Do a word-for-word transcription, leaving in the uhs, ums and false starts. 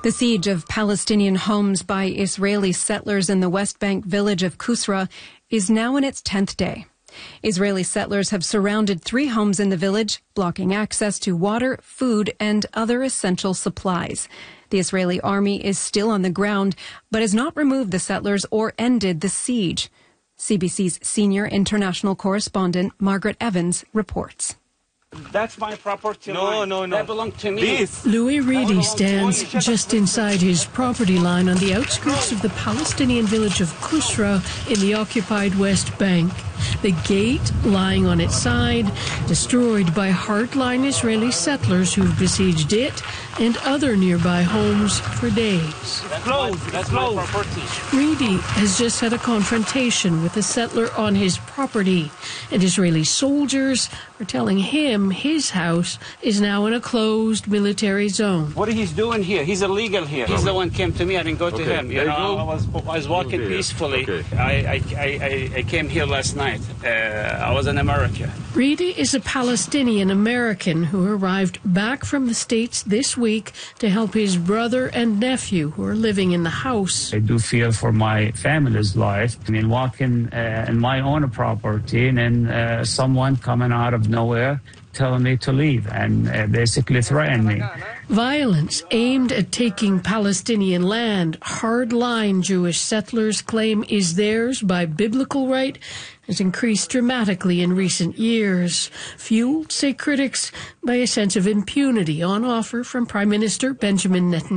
The siege of Palestinian homes by Israeli settlers in the West Bank village of Qusra is now in its tenth day. Israeli settlers have surrounded three homes in the village, blocking access to water, food, and other essential supplies. The Israeli army is still on the ground, but has not removed the settlers or ended the siege. C B C's senior international correspondent, Margaret Evans, reports. That's my property no, line. No, no, That belongs to me. This. Louis Reedy stands just inside his property line on the outskirts of the Palestinian village of Qusra in the occupied West Bank. The gate lying on its side, destroyed by hardline Israeli settlers who've besieged it and other nearby homes for days. That's closed. That's my property. Reedy has just had a confrontation with a settler on his property, and Israeli soldiers are telling him his house is now in a closed military zone. What he's doing here, he's illegal here. He's the one came to me. I didn't go to okay. him. You know, I was I was walking okay. peacefully. Okay. I, I, I, I came here last night. Uh, I was in America. Reedy is a Palestinian American who arrived back from the States this week to help his brother and nephew who are living in the house. I do feel for my family's life. I mean, walking uh, in my own property and then uh, someone coming out of nowhere telling me to leave and uh, basically threatening me. Violence aimed at taking Palestinian land, hardline Jewish settlers claim is theirs by biblical right, has increased dramatically in recent years, fueled, say critics, by a sense of impunity on offer from Prime Minister Benjamin Netanyahu.